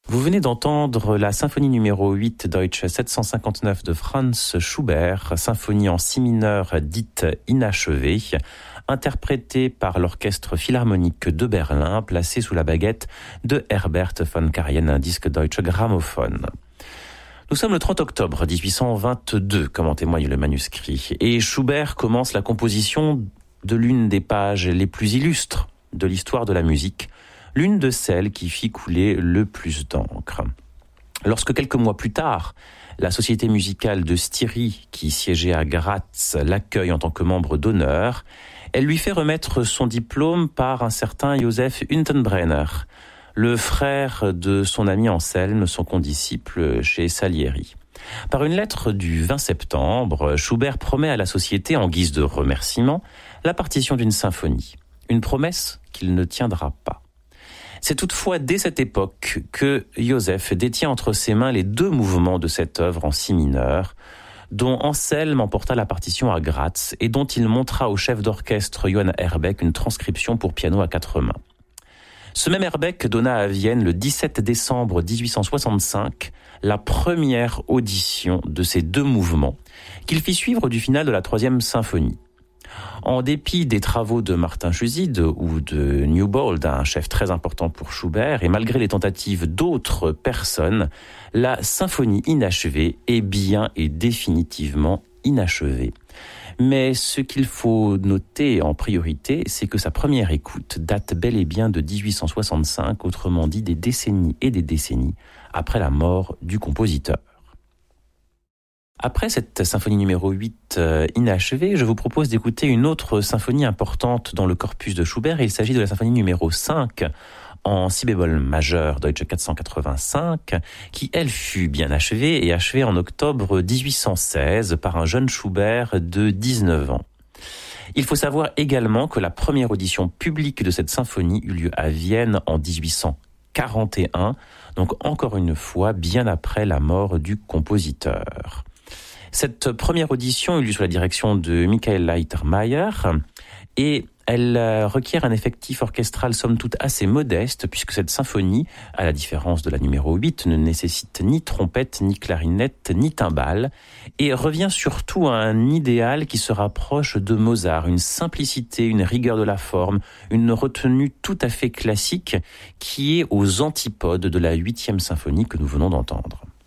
Vous venez d'entendre la symphonie numéro 8 Deutsche 759 de Franz Schubert, symphonie en si mineur dite inachevée, interprétée par l'Orchestre Philharmonique de Berlin, placé sous la baguette de Herbert von Karajan, un disque Deutsche Grammophon. Nous sommes le 30 octobre 1822, comme en témoigne le manuscrit, et Schubert commence la composition de l'une des pages les plus illustres de l'histoire de la musique, l'une de celles qui fit couler le plus d'encre. Lorsque quelques mois plus tard, la société musicale de Styrie, qui siégeait à Graz, l'accueille en tant que membre d'honneur, elle lui fait remettre son diplôme par un certain Joseph Hüntenbrenner, le frère de son ami Anselme, son condisciple chez Salieri. Par une lettre du 20 septembre, Schubert promet à la société, en guise de remerciement, la partition d'une symphonie. Une promesse qu'il ne tiendra pas. C'est toutefois dès cette époque que Joseph détient entre ses mains les deux mouvements de cette œuvre en si mineur, dont Anselme emporta la partition à Graz et dont il montra au chef d'orchestre Johann Herbeck une transcription pour piano à quatre mains. Ce même Herbeck donna à Vienne le 17 décembre 1865 la première audition de ces deux mouvements, qu'il fit suivre du final de la troisième symphonie. En dépit des travaux de Martin Schuside ou de Newbold, un chef très important pour Schubert, et malgré les tentatives d'autres personnes, la symphonie inachevée est bien et définitivement inachevée. Mais ce qu'il faut noter en priorité, c'est que sa première écoute date bel et bien de 1865, autrement dit des décennies et des décennies après la mort du compositeur. Après cette symphonie numéro 8 inachevée, je vous propose d'écouter une autre symphonie importante dans le corpus de Schubert. Il s'agit de la symphonie numéro 5 en si bémol majeur, Deutsche 485, qui, elle, fut bien achevée et achevée en octobre 1816 par un jeune Schubert de 19 ans. Il faut savoir également que la première audition publique de cette symphonie eut lieu à Vienne en 1841, donc encore une fois bien après la mort du compositeur. Cette première audition eut lieu sous la direction de Michael Leitermeier et elle requiert un effectif orchestral somme toute assez modeste puisque cette symphonie, à la différence de la numéro 8, ne nécessite ni trompette, ni clarinette, ni timbale et revient surtout à un idéal qui se rapproche de Mozart, une simplicité, une rigueur de la forme, une retenue tout à fait classique qui est aux antipodes de la 8e symphonie que nous venons d'entendre.